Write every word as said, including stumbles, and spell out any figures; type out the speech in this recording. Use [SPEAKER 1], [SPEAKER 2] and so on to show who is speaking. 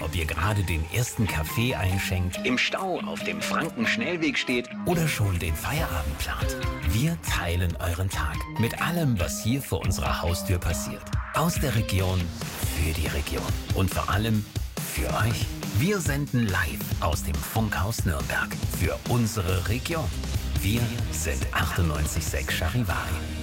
[SPEAKER 1] ob ihr gerade den ersten Kaffee einschenkt, im Stau auf dem Franken-Schnellweg steht oder schon den Feierabend plant. Wir teilen euren Tag mit allem, was hier vor unserer Haustür passiert. Aus der Region, für die Region und vor allem für euch. Wir senden live aus dem Funkhaus Nürnberg für unsere Region. Wir sind achtundneunzig Komma sechs Charivari.